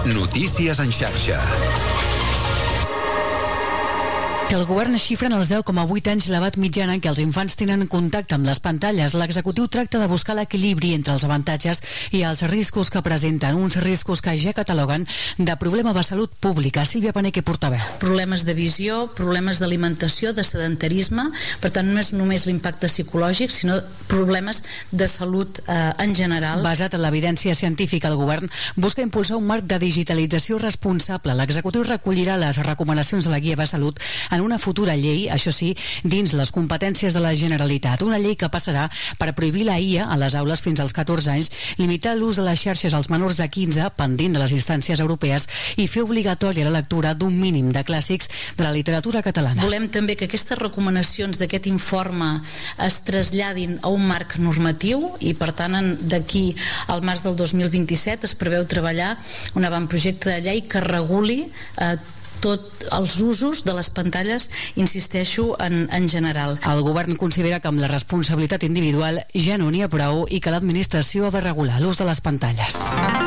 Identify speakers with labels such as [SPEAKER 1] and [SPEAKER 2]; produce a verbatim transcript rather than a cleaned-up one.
[SPEAKER 1] Notícies en xarxa.
[SPEAKER 2] Que el govern xifra en els deu coma vuit anys l'edat mitjana en què els infants tenen contacte amb les pantalles. L'executiu tracta de buscar l'equilibri entre els avantatges i els riscos que presenten, uns riscos que ja cataloguen de problema de salut pública. Sílvia Paneque, portaveu.
[SPEAKER 3] Problemes de visió, problemes d'alimentació, de sedentarisme, per tant no és només l'impacte psicològic, sinó problemes de salut eh, en general.
[SPEAKER 2] Basat en l'evidència científica, el govern busca impulsar un marc de digitalització responsable. L'executiu recollirà les recomanacions de la Guia de Salut en una futura llei, això sí, dins les competències de la Generalitat. Una llei que passarà per prohibir la I A a les aules fins als catorze anys, limitar l'ús de les xarxes als menors de quinze, pendent de les instàncies europees, i fer obligatòria la lectura d'un mínim de clàssics de la literatura catalana.
[SPEAKER 3] Volem també que aquestes recomanacions d'aquest informe es traslladin a un marc normatiu i, per tant, d'aquí al març del dos mil vint-i-set es preveu treballar un avantprojecte de llei que reguli eh, tots els usos de les pantalles, insisteixo, en, en general.
[SPEAKER 2] El govern considera que amb la responsabilitat individual ja no n'hi ha prou i que l'administració ha de regular l'ús de les pantalles.